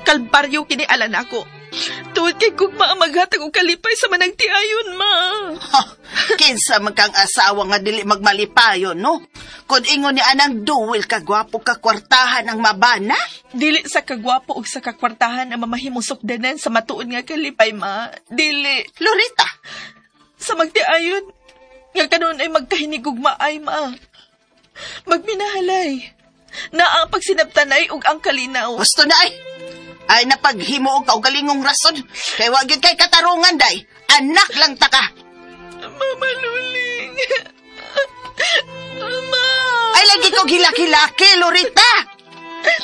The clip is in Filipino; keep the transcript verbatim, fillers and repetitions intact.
kalbaryo kini alan ako. Tuwid kay gugma maghatag og kalipay sa managtiayon, ma. Ha, kinsa man kang asawa nga dili magmalipayon, no? Kung ingon ni anang duwil kagwapo ka kwartahan ang mabana? Dili sa kagwapo og sa kakwartahan ang mamahimong sukdanan sa matuod nga kalipay, ma. Dili. Lorita, Sa magtiayon, nga kanon ay magkahinigugmaay, ma. Magminahalay. Na ang pagsinabtanay ug ang kalinaw. gusto na ay. Ay napaghimo og kaugalingong rason. Kay wag yun kay katarungan, day. Anak lang ta ka. Mama Luling. Mama. Ay lagi ko gilaki-laki, Lorita.